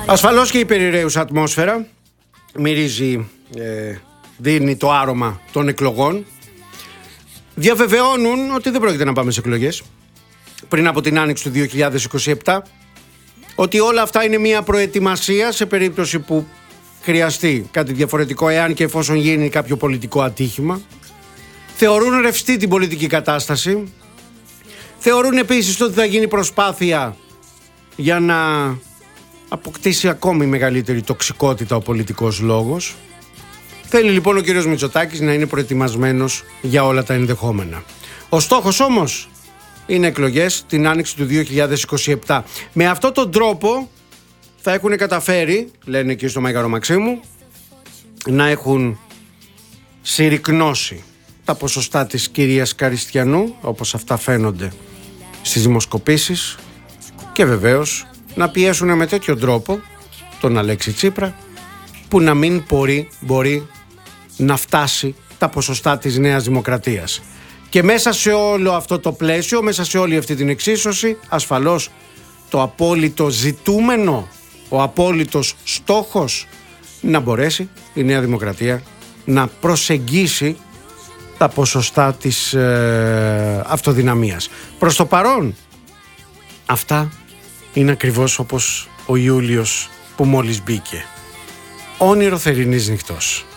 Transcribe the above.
Ασφαλώς και η περιραίουσα ατμόσφαιρα μυρίζει, δίνει το άρωμα των εκλογών. Διαβεβαιώνουν ότι δεν πρόκειται να πάμε σε εκλογές πριν από την άνοιξη του 2027, ότι όλα αυτά είναι μια προετοιμασία σε περίπτωση που χρειαστεί κάτι διαφορετικό, εάν και εφόσον γίνει κάποιο πολιτικό ατύχημα. Θεωρούν ρευστή την πολιτική κατάσταση. Θεωρούν επίσης ότι θα γίνει προσπάθεια για να αποκτήσει ακόμη μεγαλύτερη τοξικότητα ο πολιτικός λόγος. Θέλει λοιπόν ο κύριος Μητσοτάκης να είναι προετοιμασμένος για όλα τα ενδεχόμενα. Ο στόχος όμως είναι εκλογές την άνοιξη του 2027. Με αυτόν τον τρόπο θα έχουν καταφέρει, λένε εκεί στο Μέγαρο Μαξίμου, να έχουν συρρικνώσει τα ποσοστά της κυρίας Καριστιανού, όπως αυτά φαίνονται στις δημοσκοπήσεις, και βεβαίως να πιέσουν με τέτοιο τρόπο τον Αλέξη Τσίπρα, που να μην μπορεί να φτάσει τα ποσοστά της Νέας Δημοκρατίας. Και μέσα σε όλο αυτό το πλαίσιο, μέσα σε όλη αυτή την εξίσωση, ασφαλώς το απόλυτο ζητούμενο, ο απόλυτος στόχος, να μπορέσει η Νέα Δημοκρατία να προσεγγίσει τα ποσοστά της αυτοδυναμίας. Προς το παρόν, αυτά είναι ακριβώς όπως ο Ιούλιος που μόλις μπήκε. Όνειρο θερινής νυχτός.